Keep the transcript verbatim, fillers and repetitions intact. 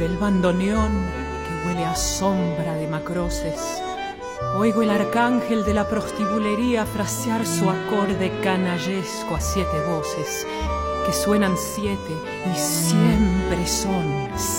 del bandoneón que huele a sombra de macroces. Oigo el arcángel de la prostibulería frasear su acorde canallesco a siete voces, que suenan siete y siempre son